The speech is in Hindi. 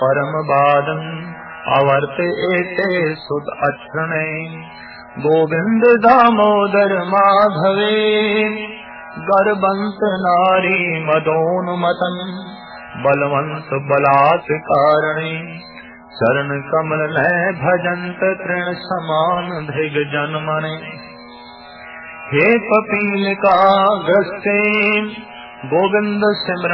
परम बादन आवर्त एते सुत अक्षणे गोविंद दामोदर माधवे गर्भंत नारी मदोन्मतन बलवंत बलात् कारणे चरण कमल नय भजंत तृण समान भृग जन्मने हे कपिल का ग्रस्ते गोविंद सिमरन